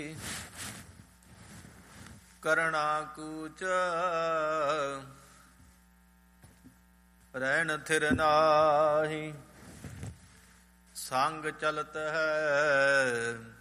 ਕਰਣਾ ਕੂਚ ਰਹਿਣ ਥਿਰ ਨਾਹੀ, ਸੰਗ ਚਲਤ ਹੈ